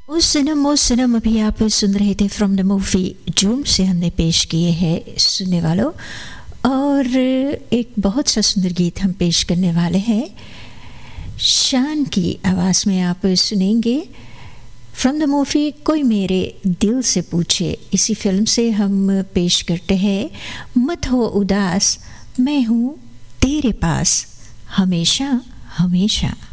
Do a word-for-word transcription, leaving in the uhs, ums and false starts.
ओ सनम ओ सनम अभी आप सुन रहे थे फ्रॉम द मूवी जूम से हमने पेश किए हैं सुनने वालों। और एक बहुत सा सुंदर गीत हम पेश करने वाले हैं, शान की आवाज़ में आप सुनेंगे फ्रॉम द मूवी कोई मेरे दिल से पूछे। इसी फिल्म से हम पेश करते हैं मत हो उदास मैं हूँ तेरे पास हमेशा हमेशा।